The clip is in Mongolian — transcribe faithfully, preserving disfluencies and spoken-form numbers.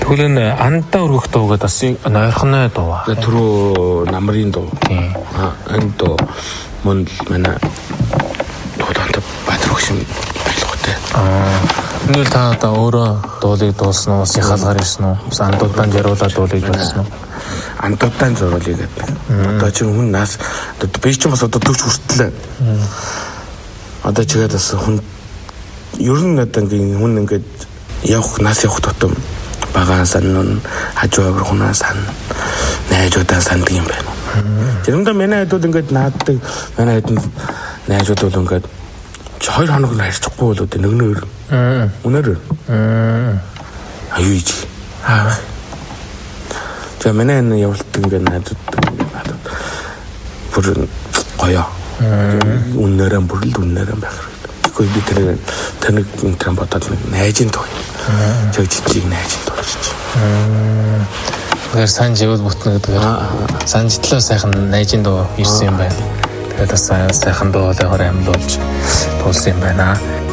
Тэгвэл энэ андаа өргөх дуу гэдэг бас нойрхоны дуу. Түрүү намрын дуу. Аа энэ дуу мөн манай дуудаад Батрагшин байлгаатай. Аа энэ та одоо өөрөө дуулыг дуулсан уу? Сихалгаар ирсэн үү? Бас андуудаан жаруулаад дуулыг дуулсан уу? Андуудаан зориулъя гэдэг. Одоо чи хүн нас одоо би ч бас одоо төвч хүртлээ. Одоо чигээд бас хүн ер нь одоо ингээ хүн ингээд явах нас явах тутам багаан саннун хажуугаар хунаа сан найзуудаа санддаг юм байна. Тэрэндээ манай хэдүүд ингээд нааддаг манай хэдэн найзууд бол ингээд хоёр хоног нь харьцахгүй бол одоо нэгнээр үнээр аюуж аа за манай энэ явуулдаг ингээд найзууд надад бүр гоёо үнээрээ бүрл үнээрээ байх хэрэгтэй. Гэхдээ би тэр таныг энэ бодоод найзын тоо чиг чиг найзын тоо гэж. Тэр сан живэл бүтнэ гэдэг. Санжитлаа сайхан найзын дуу ирсэн юм байна. Тэгээд бас сайхан дуу болоогоор амьд болж тулсан юм байна.